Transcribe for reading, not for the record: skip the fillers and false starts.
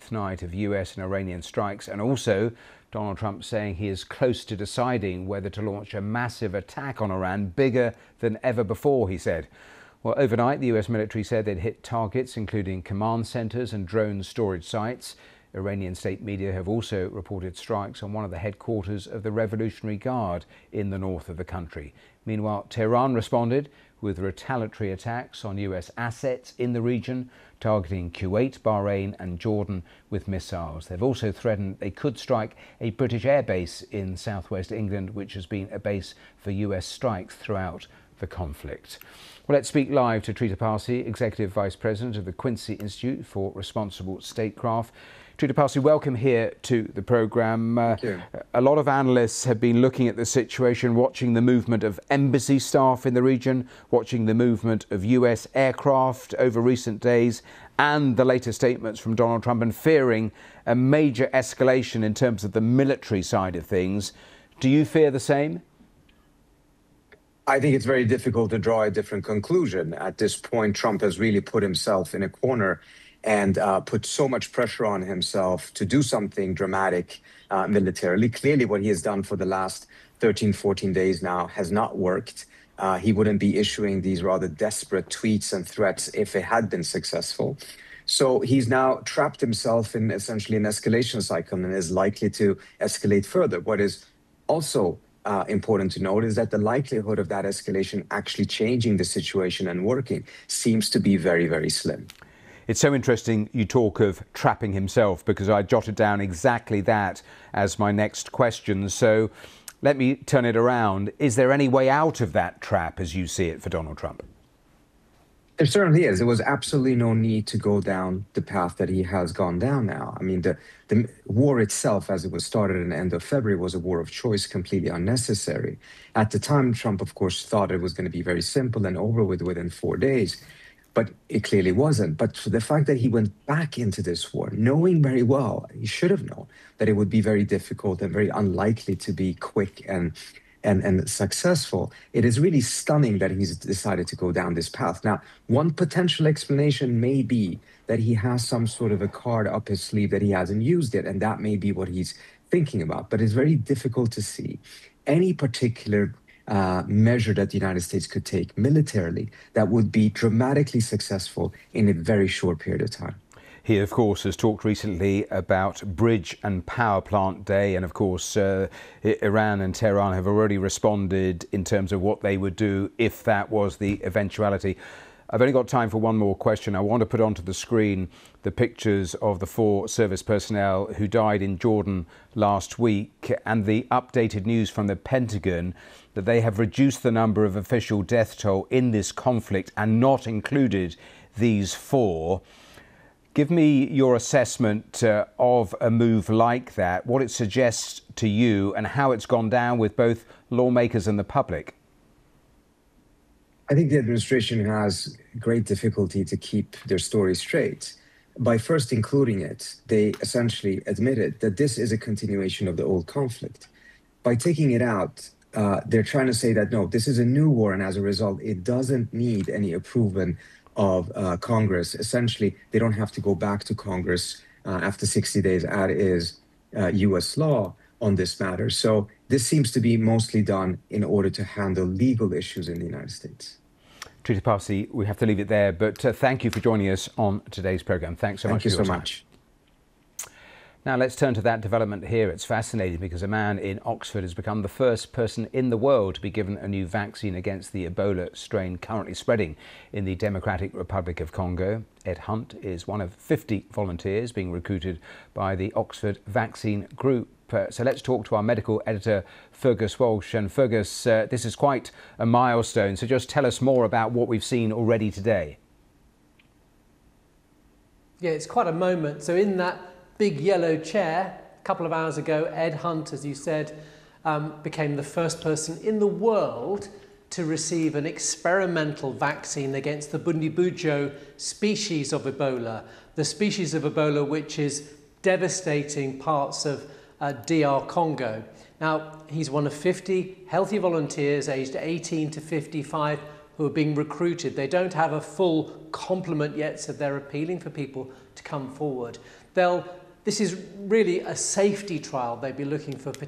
13th night of US and Iranian strikes, and also Donald Trump saying he is close to deciding whether to launch a massive attack on Iran, bigger than ever before, he said. Well, overnight, the US military said they'd hit targets, including command centers and drone storage sites. Iranian state media have also reported strikes on one of the headquarters of the Revolutionary Guard in the north of the country. Meanwhile, Tehran responded with retaliatory attacks on US assets in the region, targeting Kuwait, Bahrain and Jordan with missiles. They've also threatened they could strike a British airbase in southwest England, which has been a base for US strikes throughout the conflict. Well, let's speak live to Trita Parsi, Executive Vice President of the Quincy Institute for Responsible Statecraft. Trita Parsi, welcome here to the programme. Thank you. A lot of analysts have been looking at the situation, watching the movement of embassy staff in the region, watching the movement of US aircraft over recent days, and the latest statements from Donald Trump, and fearing a major escalation in terms of the military side of things. Do you fear the same? I think it's very difficult to draw a different conclusion. At this point, Trump has really put himself in a corner and put so much pressure on himself to do something dramatic militarily. Clearly, what he has done for the last 13, 14 days now has not worked. He wouldn't be issuing these rather desperate tweets and threats if it had been successful. So he's now trapped himself in essentially an escalation cycle and is likely to escalate further. What is also important to note is that the likelihood of that escalation actually changing the situation and working seems to be very, very slim. It's so interesting you talk of trapping himself, because I jotted down exactly that as my next question. So let me turn it around. Is there any way out of that trap as you see it for Donald Trump? There certainly is. There was absolutely no need to go down the path that he has gone down now. I mean, the war itself, as it was started in the end of February, was a war of choice, completely unnecessary. At the time, Trump, of course, thought it was going to be very simple and over with within 4 days. But it clearly wasn't. But the fact that he went back into this war, knowing very well, he should have known that it would be very difficult and very unlikely to be quick and successful, it is really stunning that he's decided to go down this path. Now, one potential explanation may be that he has some sort of a card up his sleeve that he hasn't used yet, and that may be what he's thinking about. But it's very difficult to see any particular measure that the United States could take militarily that would be dramatically successful in a very short period of time. He, of course, has talked recently about bridge and power plant day. And, of course, Iran and Tehran have already responded in terms of what they would do if that was the eventuality. I've only got time for one more question. I want to put onto the screen the pictures of the 4 service personnel who died in Jordan last week, and the updated news from the Pentagon that they have reduced the number of official death toll in this conflict and not included these 4. Give me your assessment of a move like that, what it suggests to you and how it's gone down with both lawmakers and the public. I think the administration has great difficulty to keep their story straight. By first including it, they essentially admitted that this is a continuation of the old conflict. By taking it out, they're trying to say that, no, this is a new war, and as a result, it doesn't need any approval of Congress. Essentially, they don't have to go back to Congress after 60 days, as is U.S. law on this matter. So this seems to be mostly done in order to handle legal issues in the United States. Trita Parsi, we have to leave it there, but thank you for joining us on today's programme. Thanks so much for your time. Thank you so much. Now let's turn to that development here. It's fascinating because a man in Oxford has become the first person in the world to be given a new vaccine against the Ebola strain currently spreading in the Democratic Republic of Congo. Ed Hunt is one of 50 volunteers being recruited by the Oxford Vaccine Group. So let's talk to our medical editor, Fergus Walsh. And Fergus, this is quite a milestone. So just tell us more about what we've seen already today. Yeah, it's quite a moment. So in that big yellow chair, a couple of hours ago, Ed Hunt, as you said, became the first person in the world to receive an experimental vaccine against the Bundibugyo species of Ebola, the species of Ebola which is devastating parts of DR Congo. Now, he's one of 50 healthy volunteers aged 18 to 55 who are being recruited. They don't have a full complement yet, so they're appealing for people to come forward. This is really a safety trial. They'd be looking for